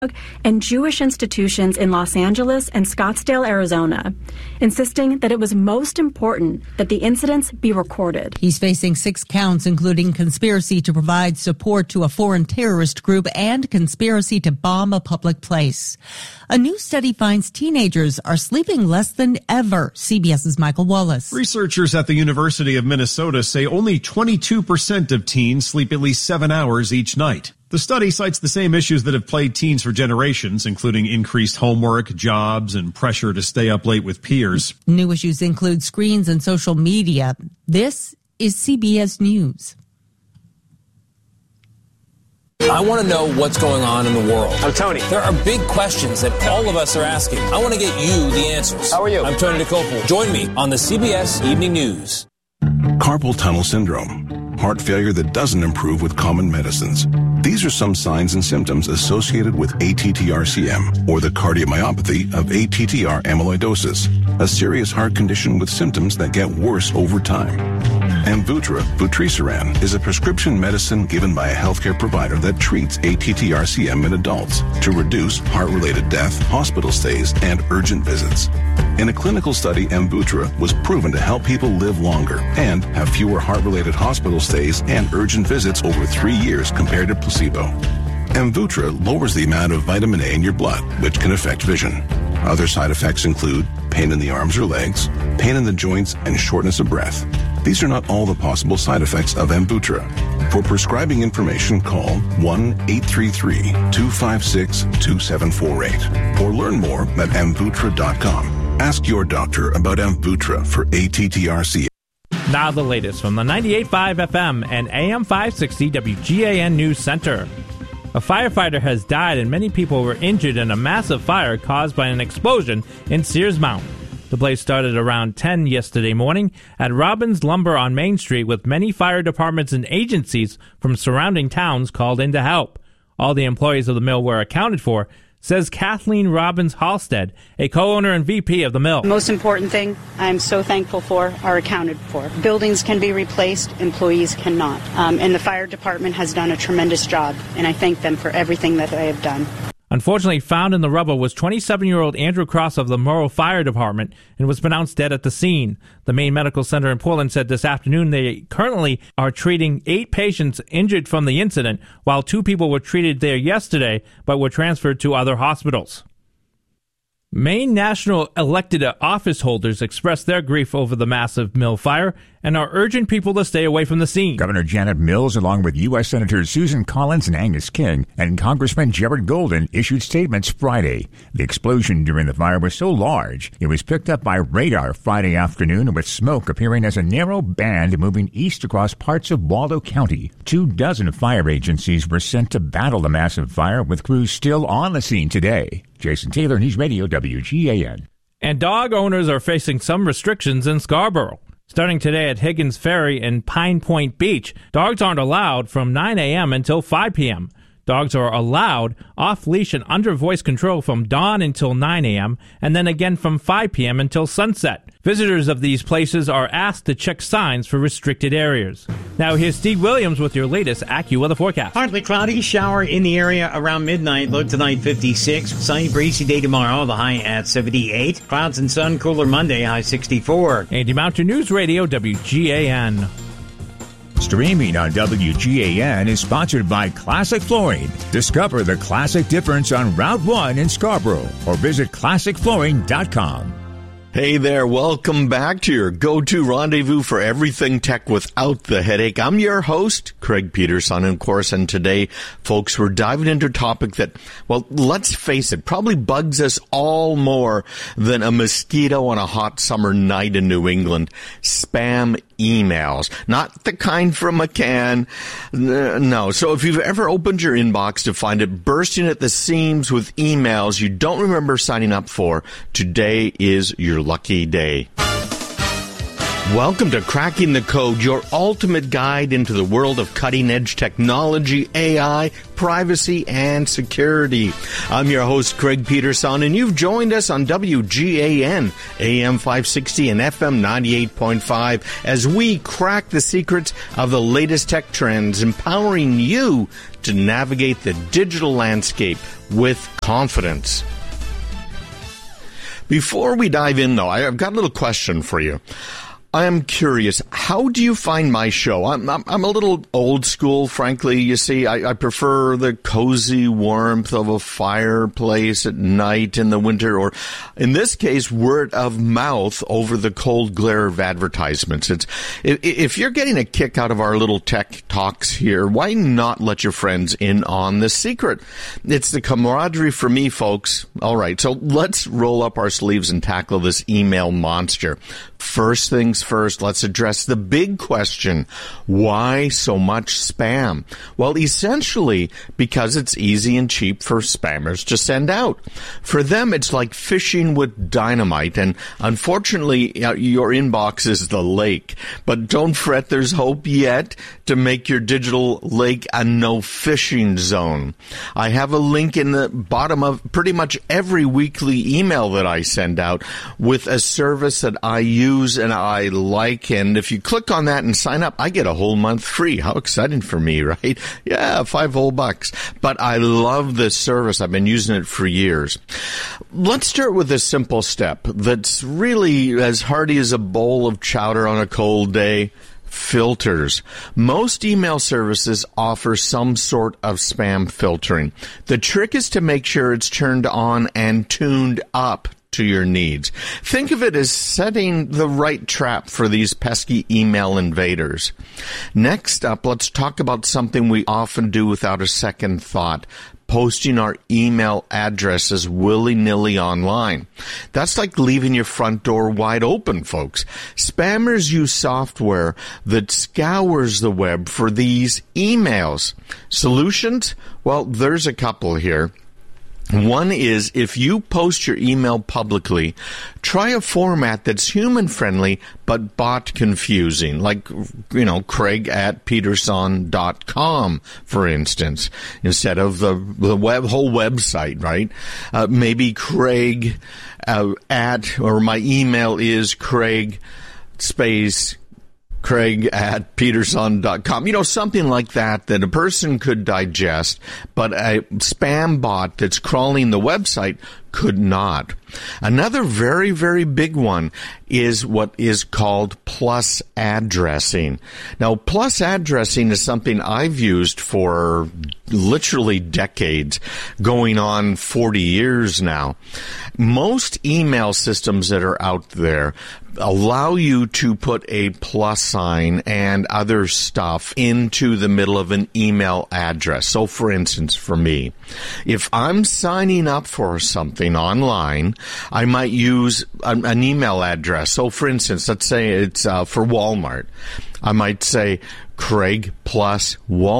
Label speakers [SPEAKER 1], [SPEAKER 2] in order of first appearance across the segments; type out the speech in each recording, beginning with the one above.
[SPEAKER 1] and Jewish institutions in Los Angeles and Scottsdale, Arizona, insisting that it was most important that the incidents be recorded.
[SPEAKER 2] He's facing 6 counts, including conspiracy to provide support to a foreign terrorist group and conspiracy to bomb a public place. A new study finds teenagers are sleeping less than ever. CBS's Michael Wallace.
[SPEAKER 3] Researchers at the University of Minnesota say only 22% of teens sleep at least 7 hours each night. The study cites the same issues that have plagued teens for generations, including increased homework, jobs, and pressure to stay up late with peers.
[SPEAKER 2] New issues include screens and social media. This is CBS News.
[SPEAKER 4] I want to know what's going on in the world.
[SPEAKER 5] I'm Tony.
[SPEAKER 4] There are big questions that all of us are asking. I want to get you the answers.
[SPEAKER 5] How are you?
[SPEAKER 4] I'm Tony DeCopel. Join me on the CBS Evening News.
[SPEAKER 6] Carpal tunnel syndrome. Heart failure that doesn't improve with common medicines. These are some signs and symptoms associated with ATTR-CM, or the cardiomyopathy of ATTR amyloidosis, a serious heart condition with symptoms that get worse over time. Amvuttra, vutrisiran, is a prescription medicine given by a healthcare provider that treats ATTR-CM in adults to reduce heart-related death, hospital stays, and urgent visits. In a clinical study, Amvuttra was proven to help people live longer and have fewer heart-related hospital stays and urgent visits over 3 years compared to placebo. Amvuttra lowers the amount of vitamin A in your blood, which can affect vision. Other side effects include pain in the arms or legs, pain in the joints, and shortness of breath. These are not all the possible side effects of Amvuttra. For prescribing information, call 1-833-256-2748 or learn more at Amvuttra.com. Ask your doctor about Amvuttra for ATTR-CM.
[SPEAKER 7] Now the latest from the 98.5 FM and AM 560 WGAN News Center. A firefighter has died and many people were injured in a massive fire caused by an explosion in Sears Mountain. The blaze started around 10 yesterday morning at Robbins Lumber on Main Street, with many fire departments and agencies from surrounding towns called in to help. All the employees of the mill were accounted for, says Kathleen Robbins Halstead, a co-owner and VP of the mill.
[SPEAKER 8] The most important thing I'm so thankful for are accounted for. Buildings can be replaced, employees cannot. And the fire department has done a tremendous job, and I thank them for everything that they have done.
[SPEAKER 7] Unfortunately, found in the rubble was 27-year-old Andrew Cross of the Morrow Fire Department and was pronounced dead at the scene. The Maine Medical Center in Portland said this afternoon they currently are treating 8 patients injured from the incident, while 2 people were treated there yesterday but were transferred to other hospitals. Maine national elected office holders expressed their grief over the massive mill fire and are urging people to stay away from the scene.
[SPEAKER 9] Governor Janet Mills, along with U.S. Senators Susan Collins and Angus King, and Congressman Jared Golden, issued statements Friday. The explosion during the fire was so large, it was picked up by radar Friday afternoon, with smoke appearing as a narrow band moving east across parts of Waldo County. 24 fire agencies were sent to battle the massive fire, with crews still on the scene today. Jason Taylor, News Radio, WGAN.
[SPEAKER 7] And dog owners are facing some restrictions in Scarborough. Starting today at Higgins Ferry and Pine Point Beach, dogs aren't allowed from 9 a.m. until 5 p.m. Dogs are allowed off-leash and under voice control from dawn until 9 a.m. and then again from 5 p.m. until sunset. Visitors of these places are asked to check signs for restricted areas. Now here's Steve Williams with your latest AccuWeather forecast.
[SPEAKER 10] Partly cloudy, shower in the area around midnight. Low tonight 56. Sunny, breezy day tomorrow. The high at 78. Clouds and sun, cooler Monday, high 64.
[SPEAKER 7] Andy Mountain News Radio, WGAN.
[SPEAKER 9] Streaming on WGAN is sponsored by Classic Flooring. Discover the classic difference on Route 1 in Scarborough or visit ClassicFlooring.com.
[SPEAKER 11] Hey there, welcome back to your go-to rendezvous for everything tech without the headache. I'm your host, Craig Peterson, and of course, and today, folks, we're diving into a topic that, well, let's face it, probably bugs us all more than a mosquito on a hot summer night in New England. Spam emails. Not the kind from a can. No. So if you've ever opened your inbox to find it bursting at the seams with emails you don't remember signing up for, today is your lucky day. Welcome to Cracking the Code, your ultimate guide into the world of cutting-edge technology, AI, privacy, and security. I'm your host, Craig Peterson, and you've joined us on WGAN, AM 560 and FM 98.5 as we crack the secrets of the latest tech trends, empowering you to navigate the digital landscape with confidence. Before we dive in, though, I've got a little question for you. I am curious, how do you find my show? I'm a little old school, frankly. You see, I prefer the cozy warmth of a fireplace at night in the winter, or in this case, word of mouth over the cold glare of advertisements. If you're getting a kick out of our little tech talks here, why not let your friends in on the secret? It's the camaraderie for me, folks. All right, so let's roll up our sleeves and tackle this email monster. First things first, let's address the big question. Why so much spam? Well, essentially because it's easy and cheap for spammers to send out. For them, it's like fishing with dynamite, and unfortunately, your inbox is the lake. But don't fret, there's hope yet to make your digital lake a no-fishing zone. I have a link in the bottom of pretty much every weekly email that I send out with a service that I use and I like, and if you click on that and sign up, I get a whole month free. How exciting for me, right? Yeah, $5 whole bucks. But I love this service. I've been using it for years. Let's start with a simple step that's really as hearty as a bowl of chowder on a cold day. Filters. Most email services offer some sort of spam filtering. The trick is to make sure it's turned on and tuned up to your needs. Think of it as setting the right trap for these pesky email invaders. Next up, let's talk about something we often do without a second thought. Posting our email addresses willy-nilly online. That's like leaving your front door wide open, folks. Spammers use software that scours the web for these emails. Solutions? Well, there's a couple here. One is, if you post your email publicly, try a format that's human-friendly but bot-confusing, like, Craig@Peterson.com, for instance, instead of the whole website, right? Maybe Craig or my email is Craig@Peterson.com. Something like that a person could digest, but a spam bot that's crawling the website could not. Another very, very big one is what is called plus addressing. Now, plus addressing is something I've used for literally decades, going on 40 years now. Most email systems that are out there allow you to put a plus sign and other stuff into the middle of an email address. So, for instance, for me, if I'm signing up for something online, I might use an email address. So, for instance, let's say it's for Walmart. I might say Craig plus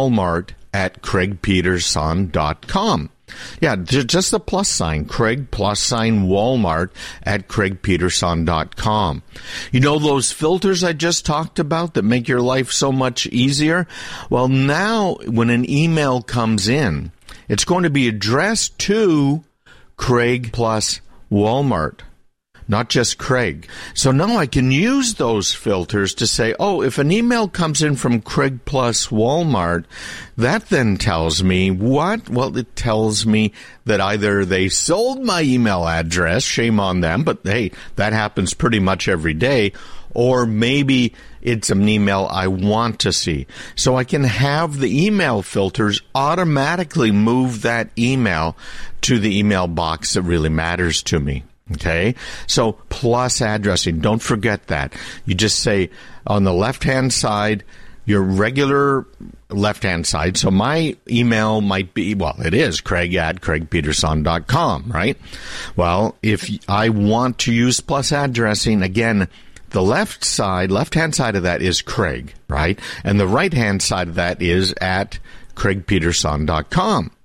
[SPEAKER 11] Walmart@CraigPeterson.com. Yeah, just the plus sign, Craig plus sign Walmart @CraigPeterson.com. Those filters I just talked about that make your life so much easier? Well, now when an email comes in, it's going to be addressed to Craig plus Walmart, not just Craig. So now I can use those filters to say, if an email comes in from Craig plus Walmart, that then tells me what? Well, it tells me that either they sold my email address, shame on them, but hey, that happens pretty much every day, or maybe it's an email I want to see. So I can have the email filters automatically move that email to the email box that really matters to me. Okay, so plus addressing, don't forget that. You just say on the left-hand side, your regular left-hand side. So my email might be, it is Craig@CraigPeterson.com, right? Well, if I want to use plus addressing, again, the left-hand side of that is Craig, right? And the right-hand side of that is at CraigPeterson.com.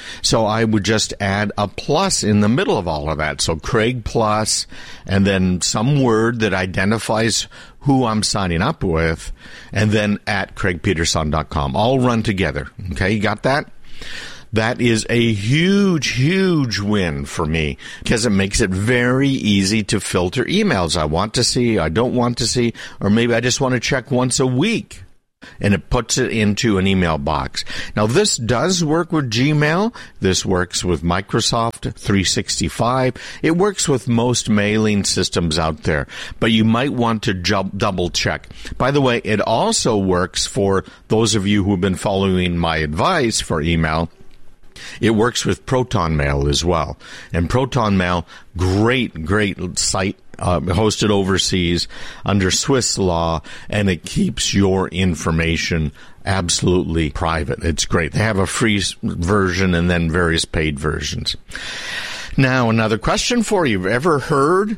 [SPEAKER 11] So I would just add a plus in the middle of all of that. So Craig Plus, and then some word that identifies who I'm signing up with, and then at craigpeterson.com. All run together. Okay, you got that? That is a huge, huge win for me because it makes it very easy to filter emails I want to see, I don't want to see, or maybe I just want to check once a week. And it puts it into an email box. Now, this does work with Gmail. This works with Microsoft 365. It works with most mailing systems out there. But you might want to double check. By the way, it also works for those of you who have been following my advice for email. It works with Proton Mail as well. And Proton Mail, great site, hosted overseas under Swiss law, and it keeps your information absolutely private. It's great. They have a free version and then various paid versions. Now, another question for you. Ever heard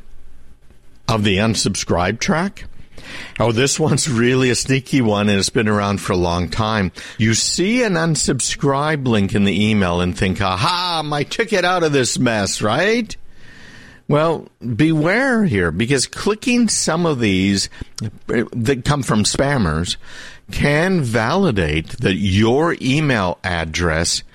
[SPEAKER 11] of the unsubscribe track? Oh, this one's really a sneaky one, and it's been around for a long time. You see an unsubscribe link in the email and think, aha, my ticket out of this mess, right? Well, beware here, because clicking some of these that come from spammers can validate that your email address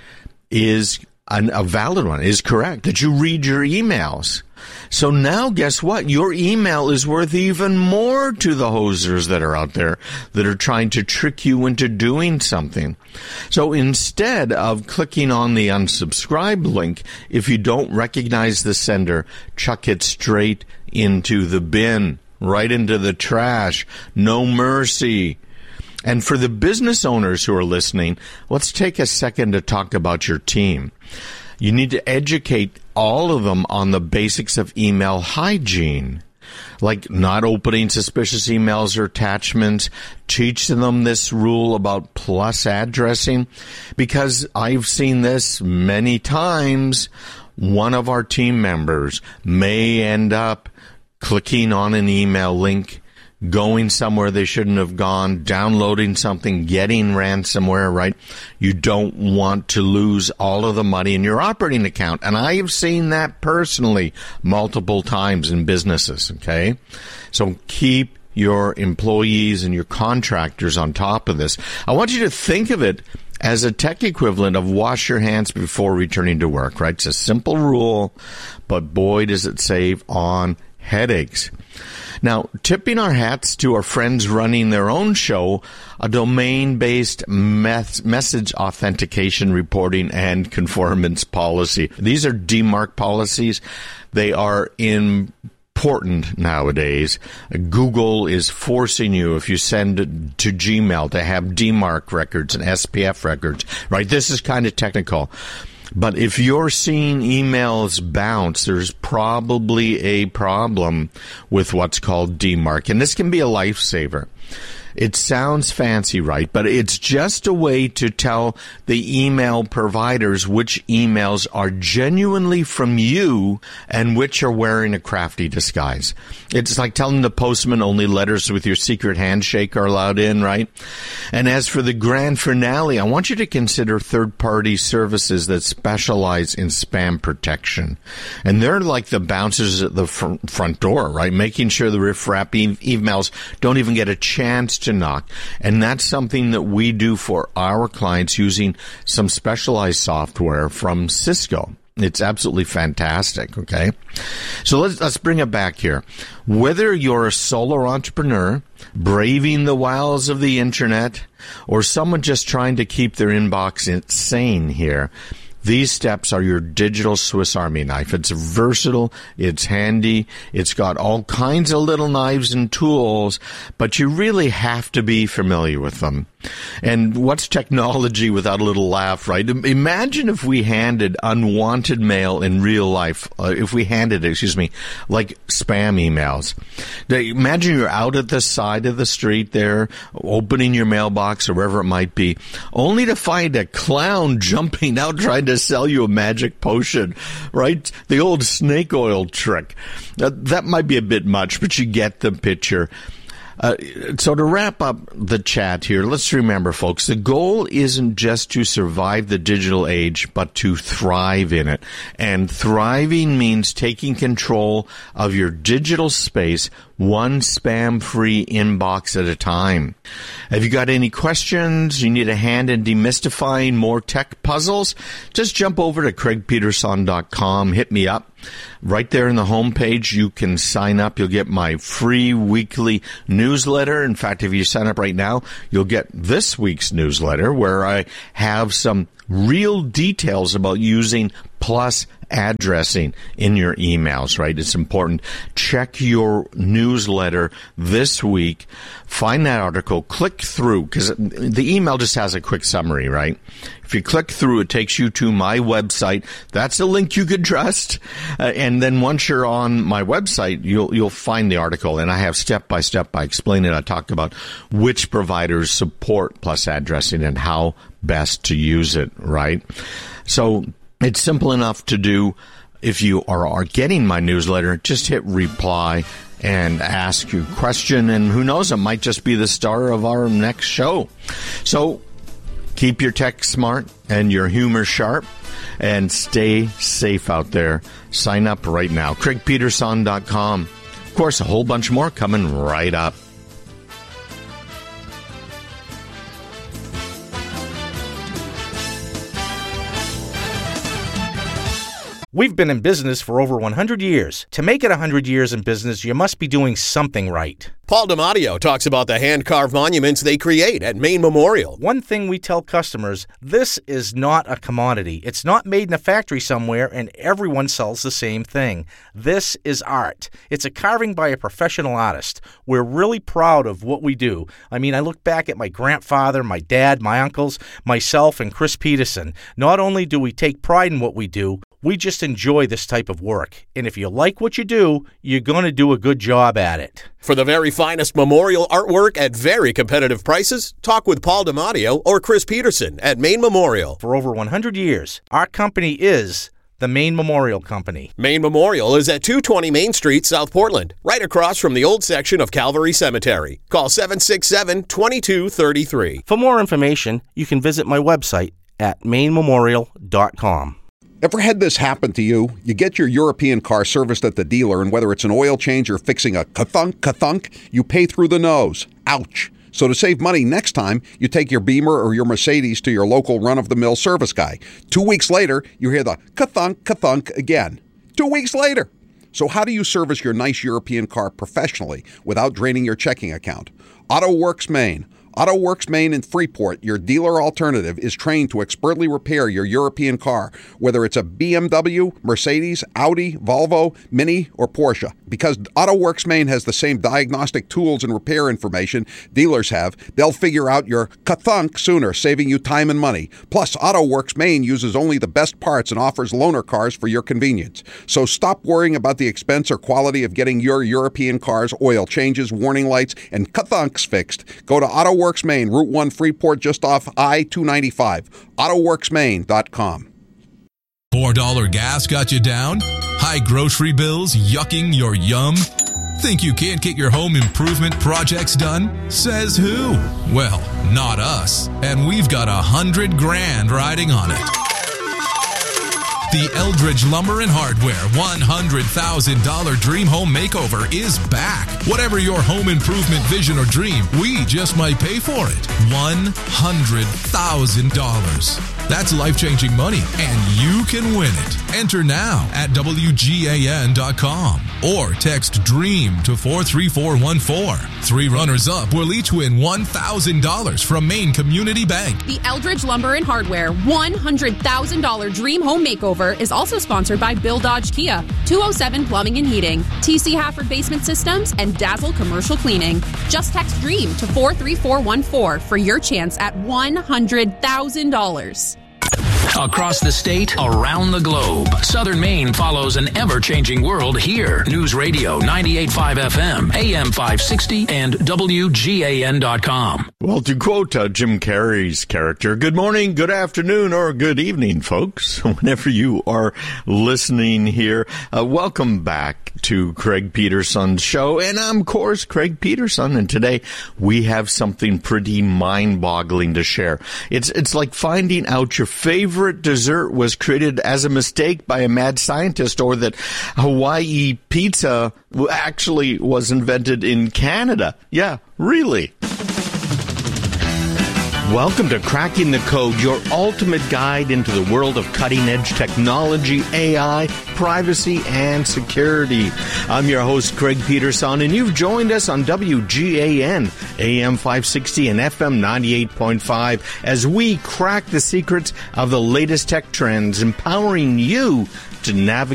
[SPEAKER 11] is a valid one, is correct, that you read your emails. So now, guess what? Your email is worth even more to the hosers that are out there that are trying to trick you into doing something. So instead of clicking on the unsubscribe link, if you don't recognize the sender, chuck it straight into the bin, right into the trash. No mercy. And for the business owners who are listening, let's take a second to talk about your team. You need to educate all of them on the basics of email hygiene, like not opening suspicious emails or attachments. Teach them this rule about plus addressing, because I've seen this many times. One of our team members may end up clicking on an email link, going somewhere they shouldn't have gone, downloading something, getting ransomware, right? You don't want to lose all of the money in your operating account. And I have seen that personally multiple times in businesses, okay? So keep your employees and your contractors on top of this. I want you to think of it as a tech equivalent of wash your hands before returning to work, right? It's a simple rule, but boy, does it save on headaches. Now, tipping our hats to our friends running their own show, a domain-based message authentication reporting and conformance policy. These are DMARC policies. They are important nowadays. Google is forcing you, if you send to Gmail, to have DMARC records and SPF records, right? This is kind of technical. But if you're seeing emails bounce, there's probably a problem with what's called DMARC. And this can be a lifesaver. It sounds fancy, right? But it's just a way to tell the email providers which emails are genuinely from you and which are wearing a crafty disguise. It's like telling the postman only letters with your secret handshake are allowed in, right? And as for the grand finale, I want you to consider third-party services that specialize in spam protection. And they're like the bouncers at the front door, right? Making sure the riff-raff emails don't even get a chance to knock. And that's something that we do for our clients using some specialized software from Cisco. It's absolutely fantastic, okay? So let's bring it back here. Whether you're a solo entrepreneur, braving the wiles of the internet, or someone just trying to keep their inbox sane here, these steps are your digital Swiss Army knife. It's versatile, it's handy, it's got all kinds of little knives and tools, but you really have to be familiar with them. And what's technology without a little laugh, right? Imagine if we handed unwanted mail in real life, like spam emails. Imagine you're out at the side of the street there, opening your mailbox or wherever it might be, only to find a clown jumping out trying to sell you a magic potion, right? The old snake oil trick. That might be a bit much, but you get the picture. So to wrap up the chat here, let's remember, folks, the goal isn't just to survive the digital age, but to thrive in it. And thriving means taking control of your digital space, one spam-free inbox at a time. Have you got any questions? You need a hand in demystifying more tech puzzles? Just jump over to CraigPeterson.com. Hit me up. Right there in the homepage, you can sign up. You'll get my free weekly newsletter. In fact, if you sign up right now, you'll get this week's newsletter where I have some real details about using plus addressing in your emails, right? It's important. Check your newsletter this week. Find that article. Click through, because the email just has a quick summary, right? If you click through, it takes you to my website. That's a link you could trust. And then once you're on my website, you'll find the article. And I have step-by-step, I explain it. I talk about which providers support plus addressing and how best to use it, right? So it's simple enough to do. If you are getting my newsletter, just hit reply and ask your question. And who knows, it might just be the star of our next show. So keep your tech smart and your humor sharp and stay safe out there. Sign up right now. CraigPeterson.com. Of course, a whole bunch more coming right up.
[SPEAKER 5] We've been in business for over 100 years. To make it 100 years in business, you must be doing something right.
[SPEAKER 12] Paul DiMatteo talks about the hand-carved monuments they create at Maine Memorial.
[SPEAKER 5] One thing we tell customers, this is not a commodity. It's not made in a factory somewhere and everyone sells the same thing. This is art. It's a carving by a professional artist. We're really proud of what we do. I mean, I look back at my grandfather, my dad, my uncles, myself, and Chris Peterson. Not only do we take pride in what we do, we just enjoy this type of work. And if you like what you do, you're going to do a good job at it.
[SPEAKER 12] For the very finest memorial artwork at very competitive prices, talk with Paul DiMatteo or Chris Peterson at Maine Memorial.
[SPEAKER 5] For over 100 years, our company is the Maine Memorial Company.
[SPEAKER 12] Maine Memorial is at 220 Main Street, South Portland, right across from the old section of Calvary Cemetery. Call 767-2233.
[SPEAKER 5] For more information, you can visit my website at mainememorial.com.
[SPEAKER 13] Ever had this happen to you? You get your European car serviced at the dealer, and whether it's an oil change or fixing a ka-thunk, you pay through the nose. Ouch. So to save money next time, you take your Beamer or your Mercedes to your local run-of-the-mill service guy. 2 weeks later, you hear the ka-thunk again. 2 weeks later. So how do you service your nice European car professionally without draining your checking account? AutoWorks Maine. AutoWorks Maine in Freeport, your dealer alternative, is trained to expertly repair your European car, whether it's a BMW, Mercedes, Audi, Volvo, Mini, or Porsche. Because AutoWorks Maine has the same diagnostic tools and repair information dealers have, they'll figure out your ka-thunk sooner, saving you time and money. Plus, AutoWorks Maine uses only the best parts and offers loaner cars for your convenience. So stop worrying about the expense or quality of getting your European car's oil changes, warning lights, and ka-thunks fixed. Go to AutoWorks Maine, Route 1 Freeport, just off I-295. AutoWorksMaine.com.
[SPEAKER 14] $4 gas got you down? High grocery bills yucking your yum? Think you can't get your home improvement projects done? Says who? Well, not us. And we've got $100,000 riding on it. The Eldridge Lumber and Hardware $100,000 Dream Home Makeover is back. Whatever your home improvement vision or dream, we just might pay for it. $100,000. That's life-changing money, and you can win it. Enter now at WGAN.com or text DREAM to 43414. 3 runners-up will each win $1,000 from Maine Community Bank.
[SPEAKER 15] The Eldridge Lumber and Hardware $100,000 Dream Home Makeover is also sponsored by Bill Dodge Kia, 207 Plumbing and Heating, TC Hafford Basement Systems, and Dazzle Commercial Cleaning. Just text DREAM to 43414 for your chance at $100,000.
[SPEAKER 16] Across the state, around the globe, Southern Maine follows an ever-changing world here. News Radio 98.5 FM, AM 560, and WGAN.com.
[SPEAKER 11] Well, to quote Jim Carrey's character, good morning, good afternoon, or good evening, folks, whenever you are listening here. Welcome back to Craig Peterson's show, and I'm, of course, Craig Peterson, and today we have something pretty mind-boggling to share. It's like finding out your favorite dessert was created as a mistake by a mad scientist, or that Hawaii pizza actually was invented in Canada. Yeah, really. Welcome to Cracking the Code, your ultimate guide into the world of cutting-edge technology, AI, privacy, and security. I'm your host, Craig Peterson, and you've joined us on WGAN, AM 560 and FM 98.5, as we crack the secrets of the latest tech trends, empowering you to navigate